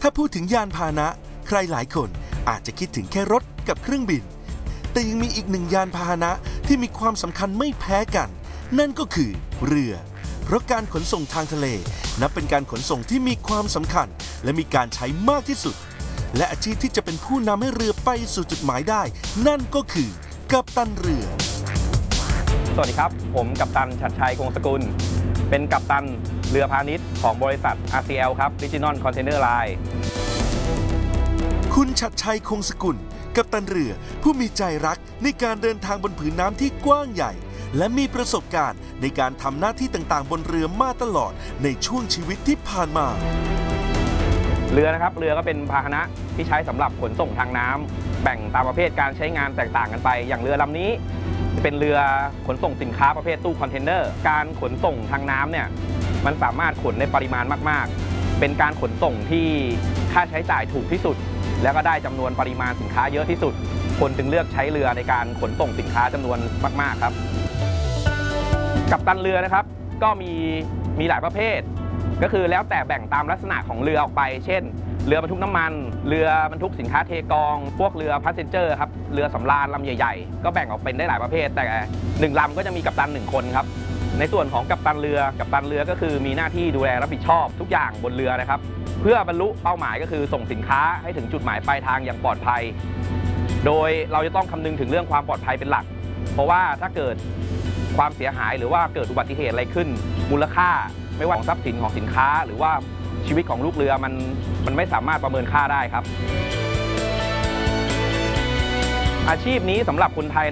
ถ้าพูดถึงยานพาหนะใครหลายคนอาจจะคิดถึงแค่รถกับเครื่องบินแต่ยังมีอีกหนึ่งยานพาหนะที่มีความสำคัญไม่แพ้กันนั่นก็คือเรือเพราะการขนส่งทางทะเลนับเป็นการขนส่งที่มีความสำคัญและมีการใช้มากที่สุดและอาชีพที่จะเป็นผู้นำให้เรือไปสู่จุดหมายได้นั่นก็คือกัปตันเรือสวัสดีครับผมกัปตันฉัตรชัยคงสกุลเป็นกัปตันเรือพาณิชย์ของบริษัท RCL ครับ Regional Container Line คุณฉัตรชัยคงสกุลกัปตันเรือผู้มีใจรักในการเดินทางบนผืนน้ำที่กว้างใหญ่และมีประสบการณ์ในการทำหน้าที่ต่างๆบนเรือมาตลอดในช่วงชีวิตที่ผ่านมาเรือนะครับเรือก็เป็นพาหนะที่ใช้สำหรับขนส่งทางน้ำแบ่งตามประเภทการใช้งานแตกต่างกันไปอย่างเรือลำนี้เป็นเรือขนส่งสินค้าประเภทตู้คอนเทนเนอร์การขนส่งทางน้ำเนี่ยมันสามารถขนในปริมาณมากๆเป็นการขนส่งที่ค่าใช้จ่ายถูกที่สุดแล้วก็ได้จำนวนปริมาณสินค้าเยอะที่สุดคนจึงเลือกใช้เรือในการขนส่งสินค้าจำนวนมากๆครับกัปตันเรือนะครับก็มีหลายประเภทก็คือแล้วแต่แบ่งตามลักษณะของเรือออกไปเช่นเรือบรรทุกน้ำมันเรือบรรทุกสินค้าเทกองพวกเรือพาสเซนเจอร์ครับเรือสำราญลำใหญ่ๆก็แบ่งออกเป็นได้หลายประเภทแต่1ลำก็จะมีกัปตัน1คนครับในส่วนของกัปตันเรือก็คือมีหน้าที่ดูแลรับผิดชอบทุกอย่างบนเรือนะครับเพื่อบรรลุเป้าหมายก็คือส่งสินค้าให้ถึงจุดหมายปลายทางอย่างปลอดภัยโดยเราจะต้องคำนึงถึงเรื่องความปลอดภัยเป็นหลักเพราะว่าถ้าเกิดความเสียหายหรือว่าเกิดอุบัติเหตุอะไรขึ้นมูลค่าไม่ว่าของทรัพย์สินของสินค้าหรือว่าชีวิตของลูกเรือมันไม่สามารถประเมินค่าได้ครับอาชีพนี้สำหรับคนไทย